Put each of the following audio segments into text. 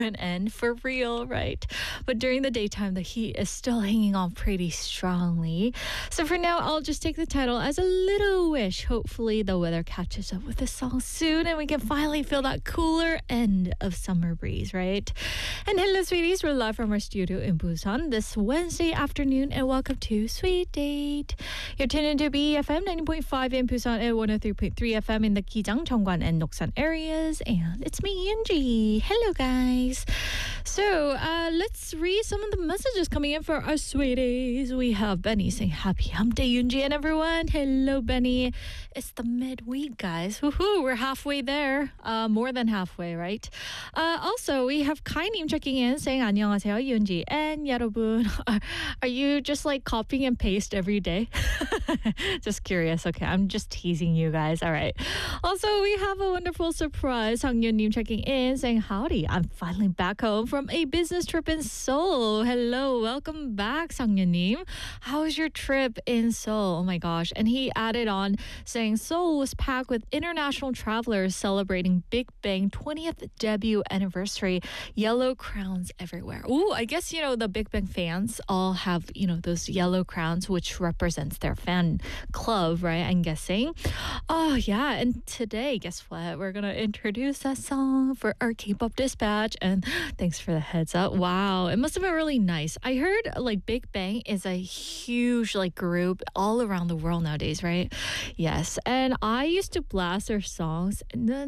an end for real, right? But during the daytime, the heat is still hanging on pretty strongly. So for now, I'll just take the title as a little wish. Hopefully, the weather catches up with this song soon and we can finally feel that cooler end of summer breeze, right? And hello, sweeties. We're live from our studio in Busan this Wednesday afternoon, and welcome to Sweet Date. You're tuned into BFM 90.5 in Busan and 103.3 FM in the Gijang, Cheongwan, and Noksan areas. And it's me, Yoonji. Hello, guys. So let's read some of the messages coming in for our sweeties. We have Benny saying happy hump day, Yoonji and everyone. Hello, Benny. It's the midweek, guys. Woohoo, we're halfway there. More than halfway, right? Also, we have Kai님 checking in saying 안녕하세요, Yoonji and 여러분. Are you just like copying and paste every day? Just curious. Okay, I'm just teasing you guys. All right. Also, we have a wonderful surprise. Hangyun님 checking in saying howdy. I'm finally back home from a business trip in Seoul. Hello, welcome back, Sangyunim. How was your trip in Seoul? Oh my gosh. And he added on saying Seoul was packed with international travelers celebrating Big Bang 20th debut anniversary. Yellow crowns everywhere. Ooh, I guess, the Big Bang fans all have, those yellow crowns, which represents their fan club, right? I'm guessing. Oh, yeah. And today, guess what? We're going to introduce that song for our K-pop dispatch. And thanks for the heads up. Wow. It must have been really nice. I heard Big Bang is a huge group all around the world nowadays, right? Yes. And I used to blast their songs.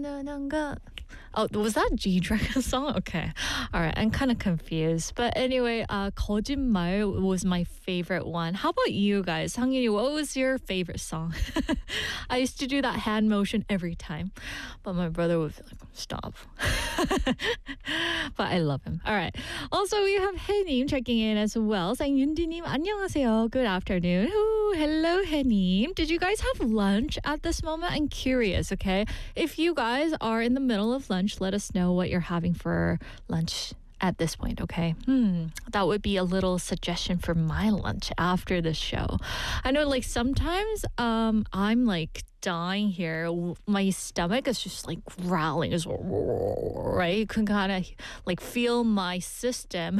Oh, was that G-Dragon song? Okay. All right. I'm kind of confused. But anyway, 거짓말 was my favorite one. How about you guys? Hangyuni, what was your favorite song? I used to do that hand motion every time. But my brother would be like, stop. But I love him. All right. Also, we have Henim checking in as well, saying 윤디님 안녕하세요. Good afternoon. Ooh, hello, Henim. Did you guys have lunch at this moment? I'm curious, okay? If you guys are in the middle of lunch, let us know what you're having for lunch at this point, okay? That would be a little suggestion for my lunch after the show. I know sometimes I'm dying here. My stomach is just growling, is right? You can kind of feel my system.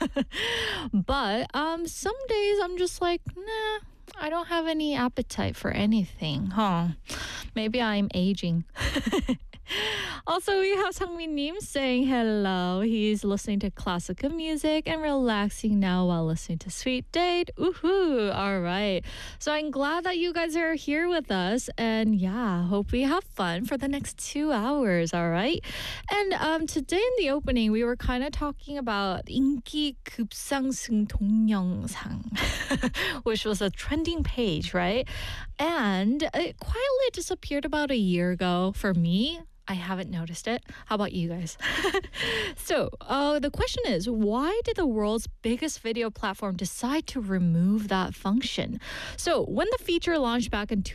But some days I'm just nah, I don't have any appetite for anything, huh? Maybe I'm aging. Also, we have Sangmin-nim saying hello. He's listening to classical music and relaxing now while listening to Sweet Date. Woohoo! All right. So I'm glad that you guys are here with us. And yeah, hope we have fun for the next 2 hours. All right. And today in the opening, we were kind of talking about 인기 급상승 동영상, which was a trending page, right? And it quietly disappeared about a year ago for me. I haven't noticed it. How about you guys? So the question is, why did the world's biggest video platform decide to remove that function? So when the feature launched back in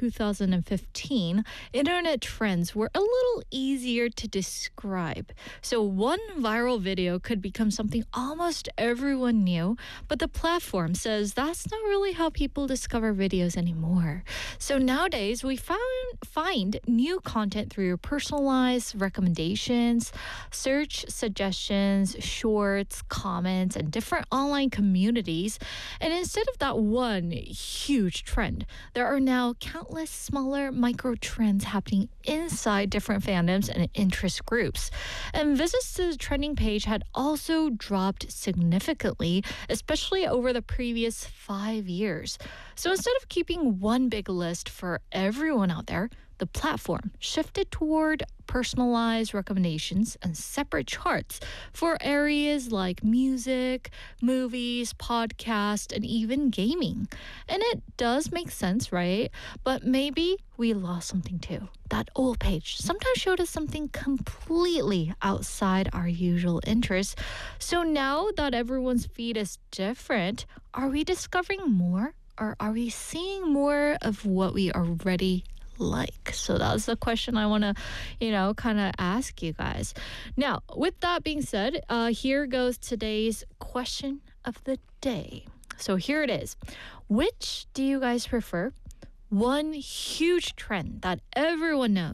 2015, internet trends were a little easier to describe. So one viral video could become something almost everyone knew, but the platform says that's not really how people discover videos anymore. So nowadays, we find new content through your personalized recommendations, search suggestions, shorts, comments, and different online communities. And instead of that one huge trend, there are now countless smaller micro trends happening inside different fandoms and interest groups. And visits to the trending page had also dropped significantly, especially over the previous 5 years. So instead of keeping one big list for everyone out there, the platform shifted toward personalized recommendations and separate charts for areas like music, movies, podcasts, and even gaming. And it does make sense, right? But maybe we lost something too. That old page sometimes showed us something completely outside our usual interests. So now that everyone's feed is different, are we discovering more? Or are we seeing more of what we already like? So that's the question I want to, kind of ask you guys. Now, with that being said, here goes today's question of the day. So here it is. Which do you guys prefer? One huge trend that everyone knows,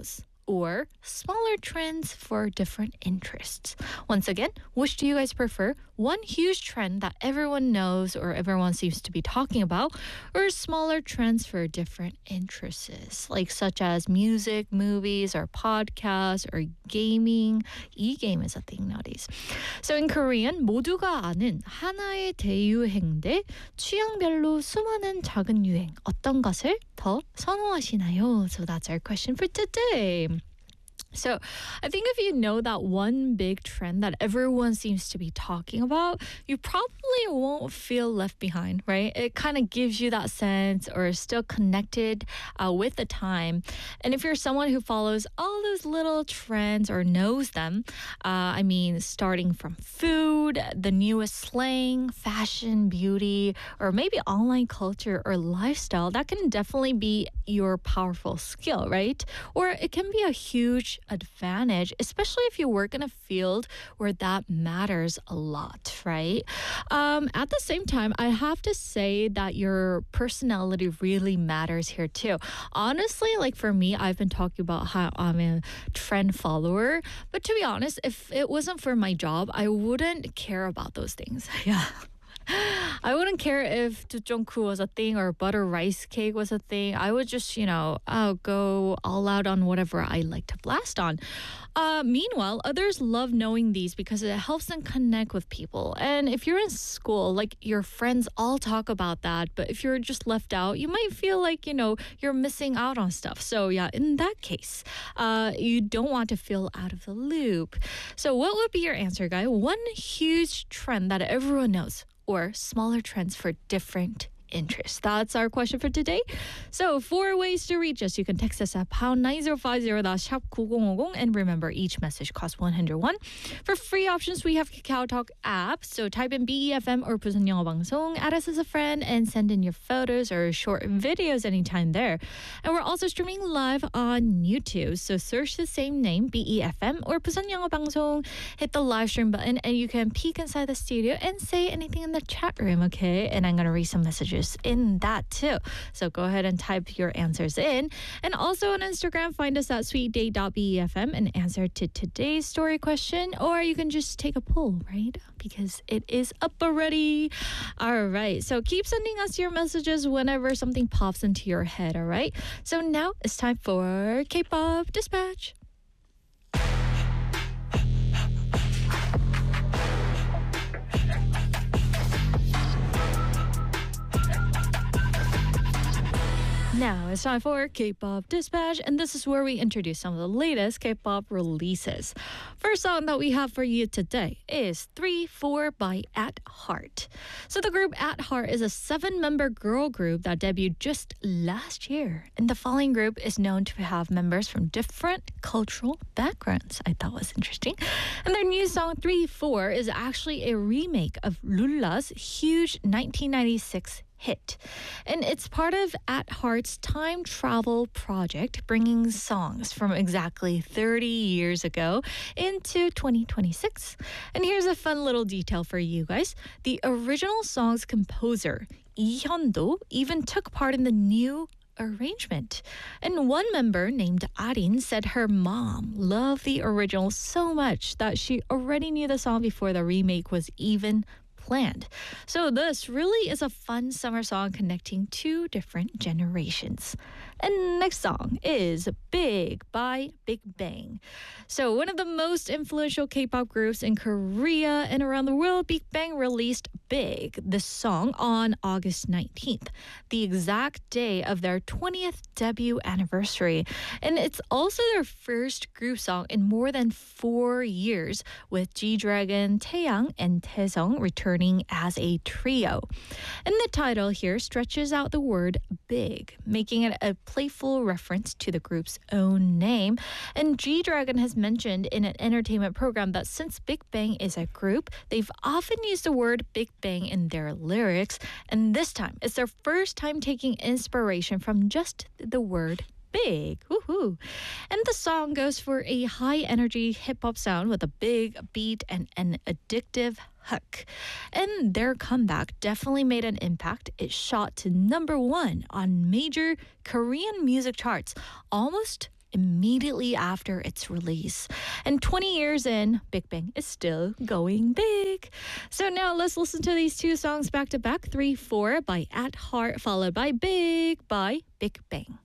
or smaller trends for different interests? Once again, which do you guys prefer? One huge trend that everyone knows or everyone seems to be talking about, or smaller trends for different interests, like such as music, movies, or podcasts, or gaming. E-game is a thing nowadays. So in Korean, 모두가 아는 하나의 대유행 대 취향별로 수많은 작은 유행. 어떤 것을 더 선호하시나요? So that's our question for today. So I think if you know that one big trend that everyone seems to be talking about, you probably won't feel left behind, right? It kind of gives you that sense or is still connected with the time. And if you're someone who follows all those little trends or knows them, I mean, starting from food, the newest slang, fashion, beauty, or maybe online culture or lifestyle, that can definitely be your powerful skill, right? Or it can be a huge advantage, especially if you work in a field where that matters a lot, right? At the same time, I have to say that your personality really matters here too. Honestly, like for me, I've been talking about how I'm a trend follower, but to be honest, if it wasn't for my job, I wouldn't care about those things. Yeah. I wouldn't care if jjongku was a thing or butter rice cake was a thing. I would just, go all out on whatever I like to blast on. Meanwhile, others love knowing these because it helps them connect with people. And if you're in school, like your friends all talk about that, but if you're just left out, you might feel like, you're missing out on stuff. So yeah, in that case, you don't want to feel out of the loop. So what would be your answer, guy? One huge trend that everyone knows, or smaller trends for different interests? That's our question for today. So 4 ways to reach us. You can text us at pound 9050 샵 9050 and remember each message costs 101. For free options, we have Kakao Talk app. So type in BEFM or 부산 영어 방송, add us as a friend and send in your photos or short videos anytime there. And we're also streaming live on YouTube. So search the same name, BEFM or 부산 영어 방송. Hit the live stream button and you can peek inside the studio and say anything in the chat room, okay? And I'm going to read some messages in that too. So go ahead and type your answers in. And also on Instagram, find us at sweetdate.befm and answer to today's story question. Or you can just take a poll, right? Because it is up already. All right. So keep sending us your messages whenever something pops into your head, all right? So now it's time for K-pop Dispatch. Now it's time for K-pop Dispatch, and this is where we introduce some of the latest K-pop releases. First song that we have for you today is 3-4 by At Heart. So the group At Heart is a 7-member girl group that debuted just last year, and the following group is known to have members from different cultural backgrounds. I thought was interesting. And their new song 3-4 is actually a remake of Lulla's huge 1996 hit. And it's part of At Heart's time travel project, bringing songs from exactly 30 years ago into 2026. And here's a fun little detail for you guys. The original song's composer, Lee Hyun-do, even took part in the new arrangement. And one member named Arin said her mom loved the original so much that she already knew the song before the remake was even planned. So this really is a fun summer song connecting two different generations. And next song is Big by Big Bang. So one of the most influential K-pop groups in Korea and around the world, Big Bang released Big, this song, on August 19th, the exact day of their 20th debut anniversary. And it's also their first group song in more than 4 years, with G-Dragon, Taeyang, and Taesung returning as a trio. And the title here stretches out the word big, making it a playful reference to the group's own name. And G-Dragon has mentioned in an entertainment program that since Big Bang is a group, they've often used the word Big Bang in their lyrics. And this time, it's their first time taking inspiration from just the word big. Woohoo. And the song goes for a high-energy hip-hop sound with a big beat and an addictive hook. And their comeback definitely made an impact. It shot to #1 on major Korean music charts almost immediately after its release. And 20 years in, Big Bang is still going big. So now let's listen to these two songs back to back. 3-4 by At Heart, followed by Big by Big Bang.